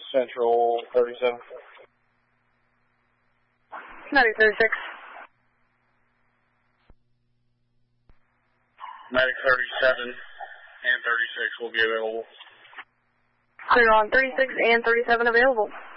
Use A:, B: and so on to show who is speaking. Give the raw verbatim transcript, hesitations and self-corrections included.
A: Central thirty-seven.
B: Medic thirty-six.
C: Medic thirty-seven and thirty-six will be available.
B: Clear on thirty-six and thirty-seven available.